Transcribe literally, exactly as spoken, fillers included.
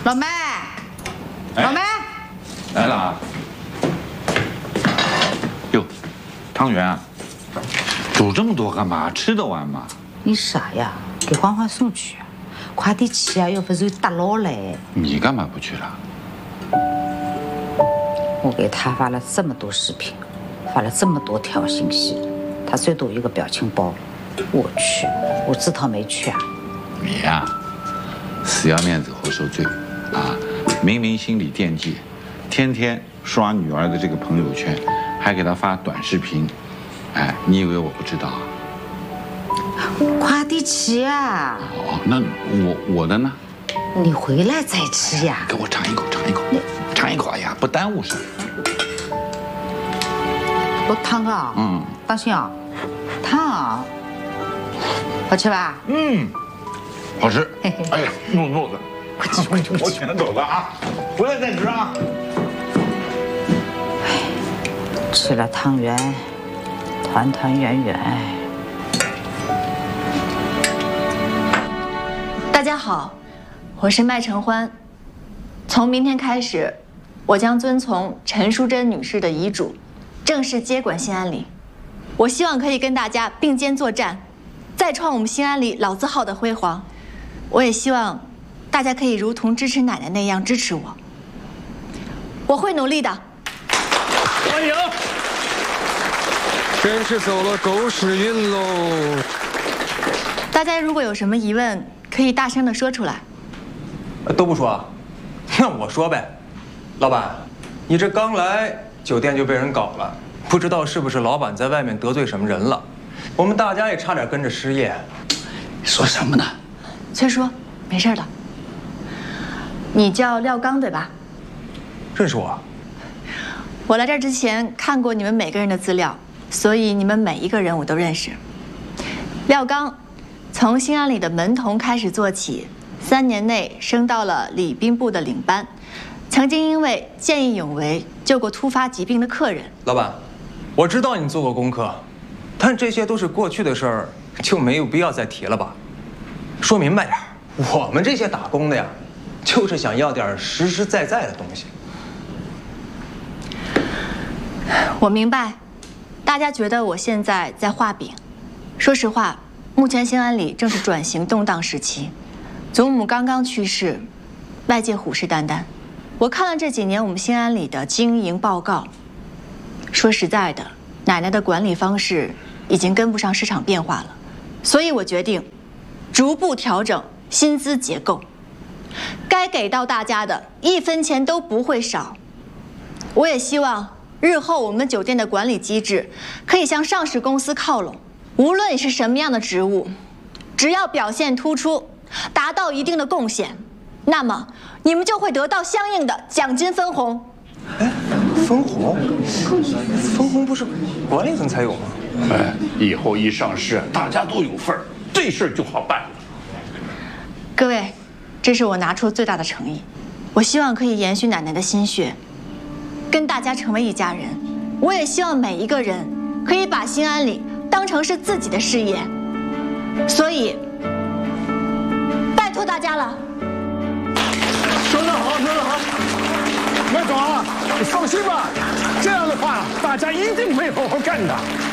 老麦，老麦， 来了啊！哟，汤圆啊，煮这么多干嘛？吃得完吗？ 你傻呀？给欢欢送去，快点去啊！又不是有大佬来。 你干嘛不去了？ 我给他发了这么多视频，发了这么多条信息，他最多一个表情包。我去，我自讨没趣啊！ 你呀、啊，死要面子活受罪啊！明明心里惦记，天天刷女儿的这个朋友圈，还给她发短视频，哎，你以为我不知道啊？ 快点去啊！ 哦，那我我的呢？ 你回来再吃呀！ 给我尝一口，尝一口，尝一口！哎呀，不耽误事。 多烫啊！嗯，当心啊，烫啊！好吃吧？ 嗯，好吃。哎呀，怒怒的，快去快去！我先走了啊，回来再吃啊。 吃了汤圆，团团圆圆。 大家好，我是麦承欢。从明天开始，我将遵从陈淑贞女士的遗嘱，正式接管新安里。我希望可以跟大家并肩作战，再创我们新安里老字号的辉煌。我也希望大家可以如同支持奶奶那样支持我。我会努力的。 欢迎，真是走了狗屎运喽！ 大家如果有什么疑问，可以大声地说出来。 都不说啊？那我说呗。老板，你这刚来酒店就被人搞了，不知道是不是老板在外面得罪什么人了？我们大家也差点跟着失业。 说什么呢？ 崔叔，没事的。你叫廖刚对吧？ 认识我？ 我来这儿之前看过你们每个人的资料，所以你们每一个人我都认识。廖刚，从新安里的门童开始做起，三年内升到了礼宾部的领班，曾经因为见义勇为救过突发疾病的客人。 老板，我知道你做过功课，但这些都是过去的事儿，就没有必要再提了吧？说明白点，我们这些打工的呀，就是想要点实实在在的东西。 我明白，大家觉得我现在在画饼。说实话，目前新安里正是转型动荡时期，祖母刚刚去世，外界虎视眈眈。我看了这几年我们新安里的经营报告，说实在的，奶奶的管理方式已经跟不上市场变化了，所以我决定逐步调整薪资结构，该给到大家的一分钱都不会少。我也希望日后我们酒店的管理机制可以向上市公司靠拢，无论你是什么样的职务，只要表现突出，达到一定的贡献，那么你们就会得到相应的奖金分红。 哎，分红？分红不是管理层才有吗？ 哎，以后一上市，大家都有份儿，这事儿就好办了。 各位，这是我拿出最大的诚意，我希望可以延续奶奶的心血，跟大家成为一家人。我也希望每一个人可以把新安里当成是自己的事业，所以拜托大家了。 说得好，说得好，麦总啊，你放心吧，这样的话大家一定会好好干的。